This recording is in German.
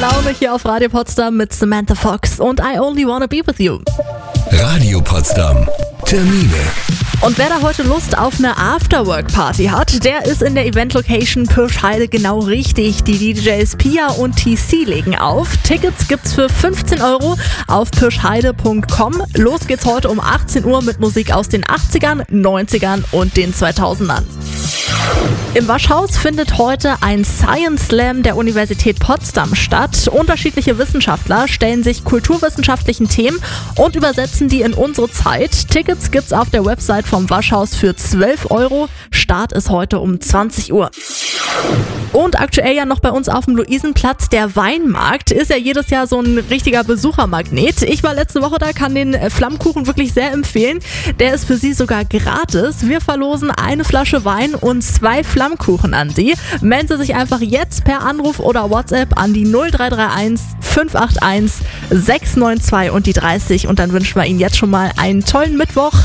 Laune hier auf Radio Potsdam mit Samantha Fox und I Only Wanna Be With You. Radio Potsdam. Termine. Und wer da heute Lust auf eine Afterwork-Party hat, der ist in der Event-Location Pirschheide genau richtig. Die DJs Pia und TC legen auf. Tickets gibt's für 15 € auf pirschheide.com. Los geht's heute um 18 Uhr mit Musik aus den 80ern, 90ern und den 2000ern. Im Waschhaus findet heute ein Science Slam der Universität Potsdam statt. Unterschiedliche Wissenschaftler stellen sich kulturwissenschaftlichen Themen und übersetzen die in unsere Zeit. Tickets gibt's auf der Website vom Waschhaus für 12 €. Start ist heute um 20 Uhr. Und aktuell ja noch bei uns auf dem Luisenplatz der Weinmarkt. Ist ja jedes Jahr so ein richtiger Besuchermagnet. Ich war letzte Woche da, kann den Flammkuchen wirklich sehr empfehlen. Der ist für Sie sogar gratis. Wir verlosen eine Flasche Wein und 2 Flammkuchen an Sie. Melden Sie sich einfach jetzt per Anruf oder WhatsApp an die 0331 581 692 und die 30. Und dann wünschen wir Ihnen jetzt schon mal einen tollen Mittwoch.